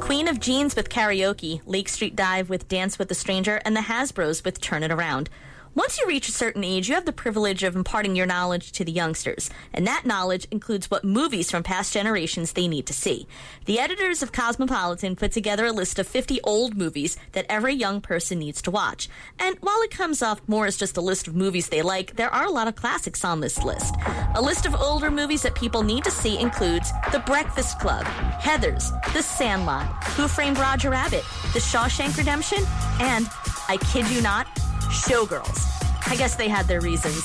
Queen of Jeans with Karaoke, Lake Street Dive with Dance with a Stranger, and the Hasbros with Turn It Around. Once you reach a certain age, you have the privilege of imparting your knowledge to the youngsters, and that knowledge includes what movies from past generations they need to see. The editors of Cosmopolitan put together a list of 50 old movies that every young person needs to watch. And while it comes off more as just a list of movies they like, there are a lot of classics on this list. A list of older movies that people need to see includes The Breakfast Club, Heathers, The Sandlot, Who Framed Roger Rabbit, The Shawshank Redemption, and, I kid you not, Showgirls. I guess they had their reasons.